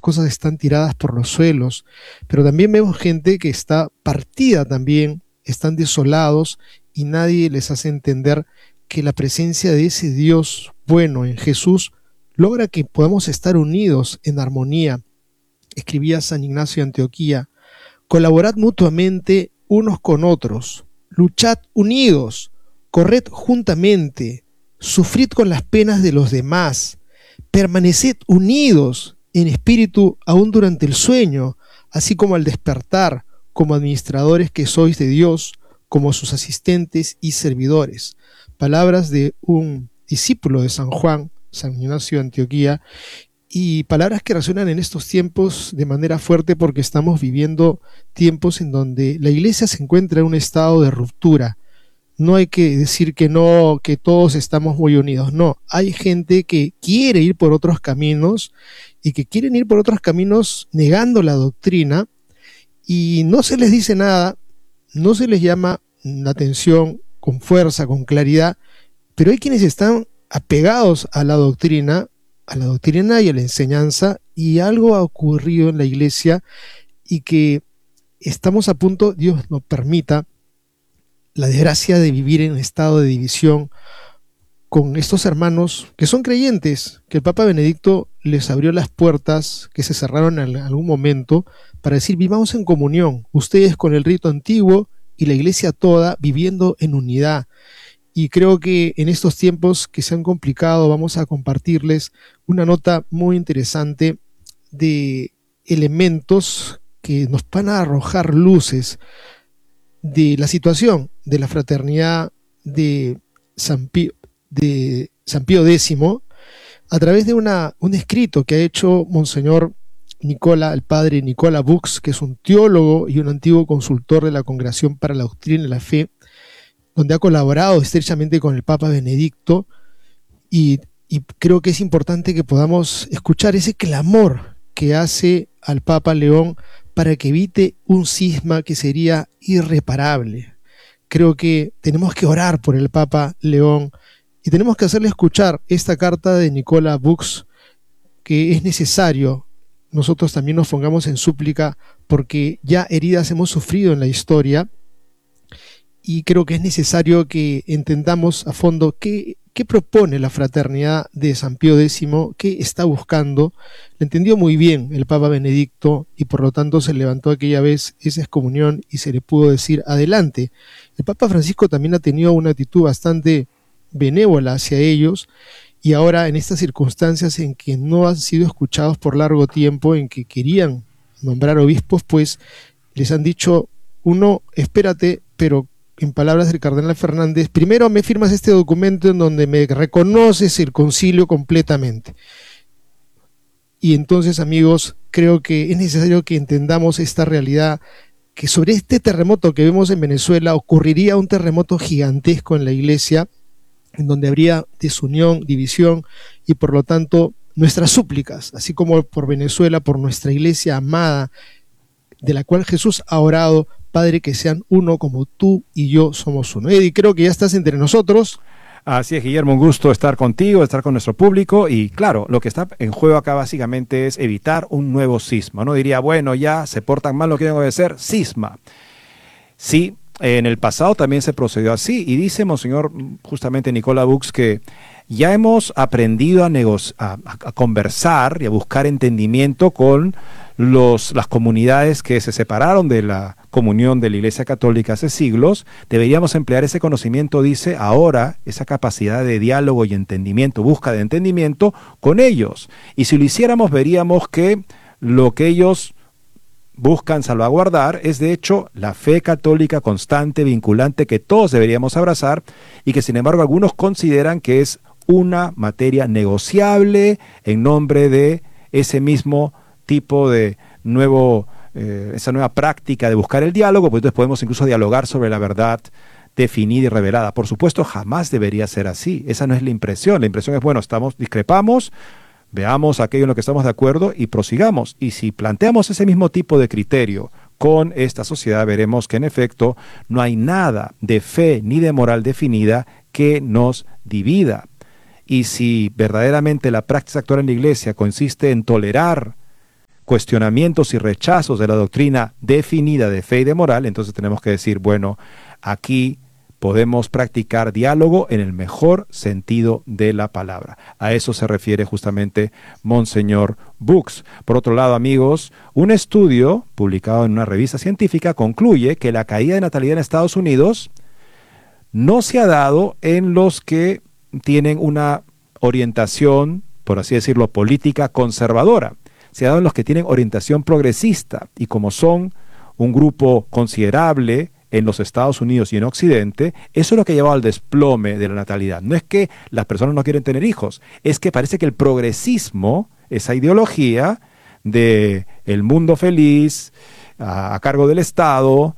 cosas están tiradas por los suelos, pero también vemos gente que está partida también, están desolados y nadie les hace entender que la presencia de ese Dios bueno en Jesús logra que podamos estar unidos en armonía. Escribía San Ignacio de Antioquía: colaborad mutuamente unos con otros, luchad unidos, corred juntamente, sufrid con las penas de los demás, permaneced unidos en espíritu aún durante el sueño, así como al despertar, como administradores que sois de Dios, como sus asistentes y servidores. Palabras de un discípulo de San Juan, San Ignacio de Antioquía, y palabras que resuenan en estos tiempos de manera fuerte porque estamos viviendo tiempos en donde la iglesia se encuentra en un estado de ruptura. No hay que decir que no, que todos estamos muy unidos. No, hay gente que quiere ir por otros caminos y que quieren ir por otros caminos negando la doctrina y no se les dice nada, no se les llama la atención con fuerza, con claridad, pero hay quienes están apegados a la doctrina y a la enseñanza, y algo ha ocurrido en la iglesia y que estamos a punto, Dios nos permita, la desgracia de vivir en estado de división con estos hermanos que son creyentes, que el Papa Benedicto les abrió las puertas que se cerraron en algún momento para decir: vivamos en comunión, ustedes con el rito antiguo y la iglesia toda viviendo en unidad. Y creo que en estos tiempos que se han complicado vamos a compartirles una nota muy interesante de elementos que nos van a arrojar luces de la situación de la fraternidad de San Pío X a través de un escrito que ha hecho Monseñor Nicola, el padre Nicola Bux, que es un teólogo y un antiguo consultor de la Congregación para la Doctrina y la Fe, donde ha colaborado estrechamente con el Papa Benedicto, y creo que es importante que podamos escuchar ese clamor que hace al Papa León para que evite un cisma que sería irreparable. Creo que tenemos que orar por el Papa León y tenemos que hacerle escuchar esta carta de Nicola Bux, que es necesario nosotros también nos pongamos en súplica, porque ya heridas hemos sufrido en la historia. Y creo que es necesario que entendamos a fondo qué propone la fraternidad de San Pío X, qué está buscando. Lo entendió muy bien el Papa Benedicto y por lo tanto se levantó aquella vez esa excomunión y se le pudo decir adelante. El Papa Francisco también ha tenido una actitud bastante benévola hacia ellos, y ahora en estas circunstancias en que no han sido escuchados por largo tiempo, en que querían nombrar obispos, pues les han dicho: uno, espérate, pero en palabras del cardenal Fernández, primero me firmas este documento en donde me reconoces el concilio completamente. Y entonces, amigos, creo que es necesario que entendamos esta realidad, que sobre este terremoto que vemos en Venezuela ocurriría un terremoto gigantesco en la iglesia, en donde habría desunión, división, y por lo tanto nuestras súplicas, así como por Venezuela, por nuestra iglesia amada, de la cual Jesús ha orado: Padre, que sean uno como tú y yo somos uno. Eddie, creo que ya estás entre nosotros. Así es, Guillermo, un gusto estar contigo, estar con nuestro público, y claro, lo que está en juego acá básicamente es evitar un nuevo cisma. Uno diría, bueno, ya se portan mal, lo quieren obedecer, cisma. Sí, en el pasado también se procedió así, y dice Monseñor justamente Nicola Bux que ya hemos aprendido a conversar y a buscar entendimiento con las comunidades que se separaron de la comunión de la Iglesia Católica hace siglos. Deberíamos emplear ese conocimiento, dice, ahora, esa capacidad de diálogo y entendimiento, búsqueda de entendimiento con ellos. Y si lo hiciéramos, veríamos que lo que ellos buscan salvaguardar es de hecho la fe católica constante, vinculante, que todos deberíamos abrazar, y que sin embargo algunos consideran que es una materia negociable en nombre de ese mismo tipo de esa nueva práctica de buscar el diálogo. Pues entonces podemos incluso dialogar sobre la verdad definida y revelada. Por supuesto, jamás debería ser así. Esa no es la impresión. La impresión es, bueno, discrepamos, veamos aquello en lo que estamos de acuerdo y prosigamos. Y si planteamos ese mismo tipo de criterio con esta sociedad, veremos que en efecto no hay nada de fe ni de moral definida que nos divida. Y si verdaderamente la práctica actual en la Iglesia consiste en tolerar cuestionamientos y rechazos de la doctrina definida de fe y de moral, entonces tenemos que decir, bueno, aquí podemos practicar diálogo en el mejor sentido de la palabra. A eso se refiere justamente Monseñor Bux. Por otro lado, amigos, un estudio publicado en una revista científica concluye que la caída de natalidad en Estados Unidos no se ha dado en los que tienen una orientación, por así decirlo, política conservadora. Se ha dado en los que tienen orientación progresista, y como son un grupo considerable en los Estados Unidos y en Occidente, eso es lo que ha llevado al desplome de la natalidad. No es que las personas no quieren tener hijos, es que parece que el progresismo, esa ideología de el mundo feliz, a cargo del Estado,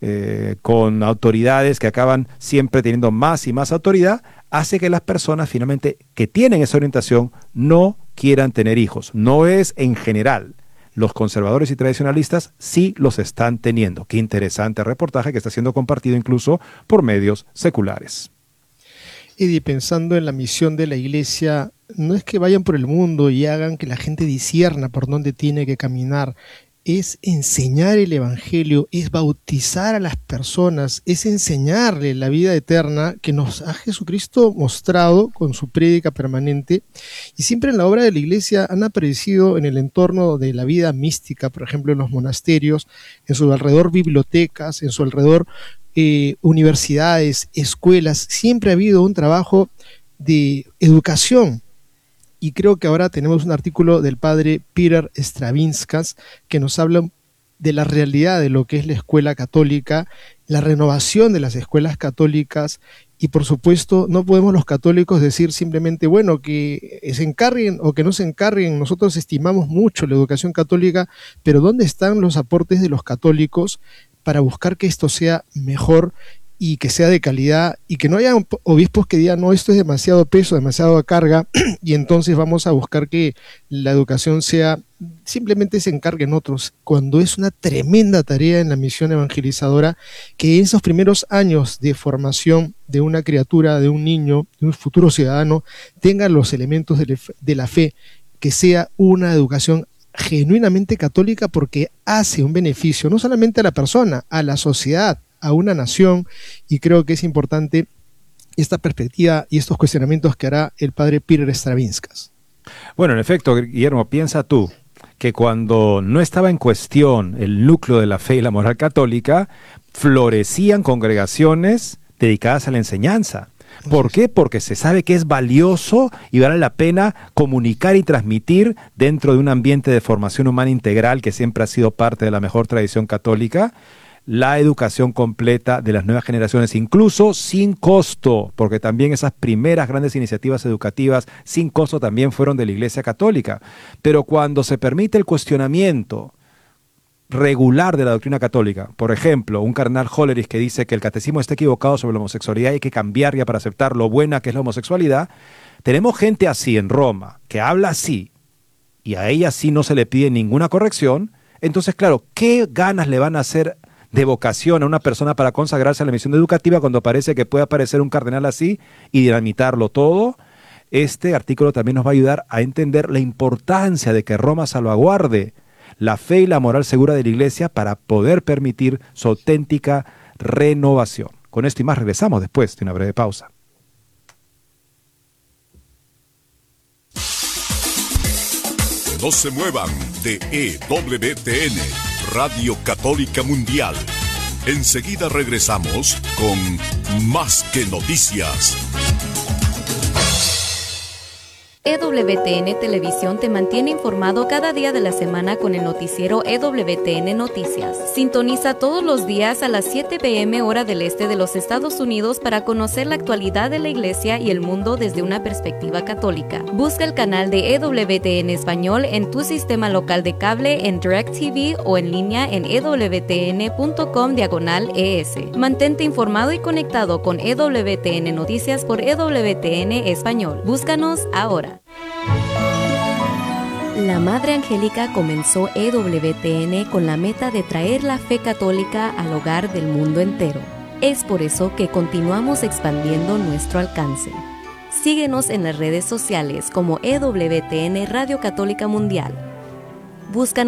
con autoridades que acaban siempre teniendo más y más autoridad, hace que las personas finalmente que tienen esa orientación no quieran tener hijos. No es en general. Los conservadores y tradicionalistas sí los están teniendo. Qué interesante reportaje que está siendo compartido incluso por medios seculares. Eddie, pensando en la misión de la Iglesia, no es que vayan por el mundo y hagan que la gente discierna por dónde tiene que caminar. Es enseñar el Evangelio, es bautizar a las personas, es enseñarle la vida eterna que nos ha Jesucristo mostrado con su prédica permanente. Y siempre en la obra de la Iglesia han aparecido en el entorno de la vida mística, por ejemplo en los monasterios, en su alrededor bibliotecas, en su alrededor universidades, escuelas. Siempre ha habido un trabajo de educación. Y creo que ahora tenemos un artículo del padre Peter Stravinskas que nos habla de la realidad de lo que es la escuela católica, la renovación de las escuelas católicas, y por supuesto no podemos los católicos decir simplemente, bueno, que se encarguen o que no se encarguen. Nosotros estimamos mucho la educación católica, pero ¿dónde están los aportes de los católicos para buscar que esto sea mejor y que sea de calidad, y que no haya obispos que digan, no, esto es demasiado peso, demasiado carga, y entonces vamos a buscar que la educación sea, simplemente se encarguen otros, cuando es una tremenda tarea en la misión evangelizadora, que en esos primeros años de formación de una criatura, de un niño, de un futuro ciudadano, tenga los elementos de la fe, que sea una educación genuinamente católica, porque hace un beneficio no solamente a la persona, a la sociedad, a una nación. Y creo que es importante esta perspectiva y estos cuestionamientos que hará el padre Peter Stravinskas. Bueno, en efecto, Guillermo, piensa tú que cuando no estaba en cuestión el núcleo de la fe y la moral católica, florecían congregaciones dedicadas a la enseñanza. ¿Por qué? Porque se sabe que es valioso y vale la pena comunicar y transmitir dentro de un ambiente de formación humana integral que siempre ha sido parte de la mejor tradición católica, la educación completa de las nuevas generaciones, incluso sin costo, porque también esas primeras grandes iniciativas educativas sin costo también fueron de la Iglesia Católica. Pero cuando se permite el cuestionamiento regular de la doctrina católica, por ejemplo, un cardenal Hollerich que dice que el catecismo está equivocado sobre la homosexualidad y hay que cambiar ya para aceptar lo buena que es la homosexualidad, tenemos gente así en Roma, que habla así, y a ella sí no se le pide ninguna corrección. Entonces, claro, ¿qué ganas le van a hacer de vocación a una persona para consagrarse a la misión educativa cuando parece que puede aparecer un cardenal así y dinamitarlo todo? Este artículo también nos va a ayudar a entender la importancia de que Roma salvaguarde la fe y la moral segura de la Iglesia para poder permitir su auténtica renovación. Con esto y más regresamos después de una breve pausa. No se muevan de EWTN, Radio Católica Mundial. Enseguida regresamos con Más que Noticias. EWTN Televisión te mantiene informado cada día de la semana con el noticiero EWTN Noticias. Sintoniza todos los días a las 7 p.m. hora del este de los Estados Unidos para conocer la actualidad de la Iglesia y el mundo desde una perspectiva católica. Busca el canal de EWTN Español en tu sistema local de cable, en DirecTV o en línea en ewtn.com/ES. Mantente informado y conectado con EWTN Noticias por EWTN Español. Búscanos ahora. La Madre Angélica comenzó EWTN con la meta de traer la fe católica al hogar del mundo entero. Es por eso que continuamos expandiendo nuestro alcance. Síguenos en las redes sociales como EWTN Radio Católica Mundial. Búscanos